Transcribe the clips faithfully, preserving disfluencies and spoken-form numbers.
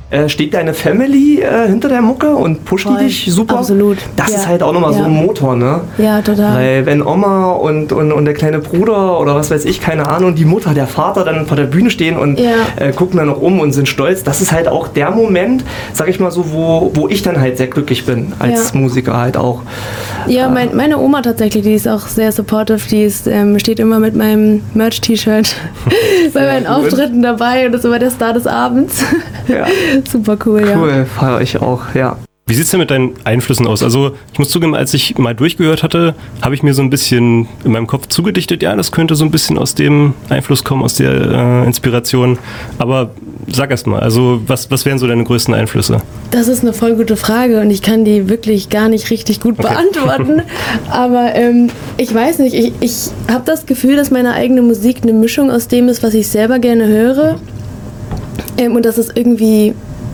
Äh, steht deine Family äh, hinter der Mucke und pusht Voll. die dich super? Absolut. Das Ja. ist halt auch nochmal Ja. so ein Motor, ne? Ja, total. Weil wenn Oma und, und, und der kleine Bruder oder was weiß ich, keine Ahnung, die Mutter, der Vater dann vor der Bühne stehen und Ja. äh, gucken dann noch um und sind stolz, das ist halt auch der Moment, sag ich mal so, wo, wo ich dann halt sehr glücklich bin, als Ja. Musiker halt auch. Ja, mein, meine Oma tatsächlich, die ist auch sehr supportive, die ist, ähm, steht immer mit meinem Merch-T-Shirt bei meinen gut. Auftritten dabei und ist immer der Star des Abends. Ja. Super cool, ja. Cool, feiere ich auch, ja. Wie sieht es denn mit deinen Einflüssen aus? Also ich muss zugeben, als ich mal durchgehört hatte, habe ich mir so ein bisschen in meinem Kopf zugedichtet, ja, das könnte so ein bisschen aus dem Einfluss kommen, aus der äh, Inspiration. Aber sag erst mal, also was, was wären so deine größten Einflüsse? Das ist eine voll gute Frage und ich kann die wirklich gar nicht richtig gut Okay. beantworten. Aber ähm, ich weiß nicht, ich, ich habe das Gefühl, dass meine eigene Musik eine Mischung aus dem ist, was ich selber gerne höre. Ähm, und das ist irgendwie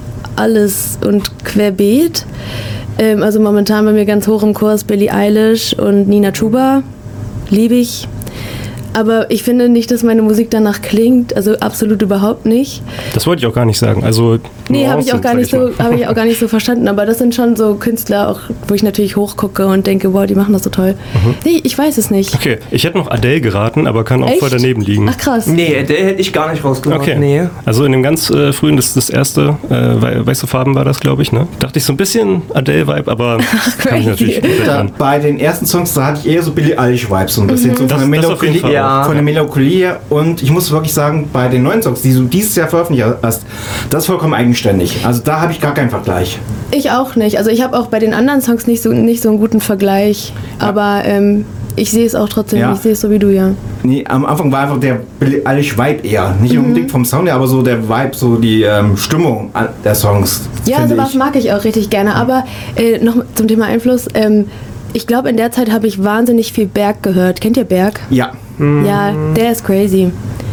alles und querbeet. Ähm, also momentan bei mir ganz hoch im Kurs Billie Eilish und Nina Chuba. Liebe ich. Aber ich finde nicht, dass meine Musik danach klingt, also absolut überhaupt nicht. Das wollte ich auch gar nicht sagen. Also Nee, habe ich auch Nuancen, gar sag nicht ich mal. so, habe ich auch gar nicht so verstanden. Aber das sind schon so Künstler, auch wo ich natürlich hochgucke und denke, wow, die machen das so toll. Nee, ich weiß es nicht. Okay, ich hätte noch Adele geraten, aber kann auch Echt? voll daneben liegen. Ach krass. Nee, der hätte ich gar nicht rausgemacht. Okay. Nee. Also in dem ganz äh, frühen, das, das erste, äh, wei- weiße Farben war das, glaube ich, ne? Dachte ich so ein bisschen Adele-Vibe, aber kann ich natürlich crazy. komplett Da, an. bei den ersten Songs, da hatte ich eher so Billie Eilish-Vibes, so ein bisschen so Das- von der das auf jeden Melancholie. Fall. Ja. Von der Melancholie. Und ich muss wirklich sagen, bei den neuen Songs, die du dieses Jahr veröffentlicht hast, das ist vollkommen eigenständig. Also da habe ich gar keinen Vergleich. Ich auch nicht. Also ich habe auch bei den anderen Songs nicht so, nicht so einen guten Vergleich. Aber ähm, ich sehe es auch trotzdem, Ja. ich sehe es so wie du, ja. Nee, am Anfang war einfach der Billie Eilish-Vibe eher. Nicht Mhm. unbedingt vom Sound her, aber so der Vibe, so die ähm, Stimmung an- der Songs. Ja, finde sowas ich. mag ich auch richtig gerne. Aber äh, noch zum Thema Einfluss. Ähm, ich glaube, in der Zeit habe ich wahnsinnig viel Berg gehört. Kennt ihr Berg? Ja. Ja, der ist crazy.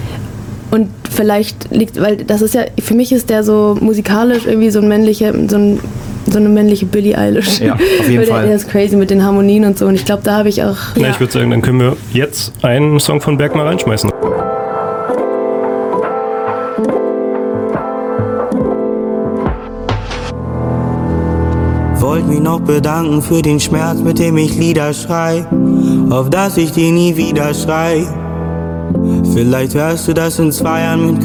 Und vielleicht liegt, weil das ist ja, für mich ist der so musikalisch irgendwie so ein männlicher, so, ein, so eine männliche Billie Eilish. Ja, auf jeden Weil der, Fall. der ist crazy mit den Harmonien und so. Und ich glaube, da habe ich auch. Na, ja. ich würde sagen, dann können wir jetzt einen Song von Berg mal reinschmeißen. Wollt mich noch bedanken für den Schmerz, mit dem ich Lieder schrei, auf dass ich dir nie wieder schrei. Vielleicht hörst du das in zwei Jahren mit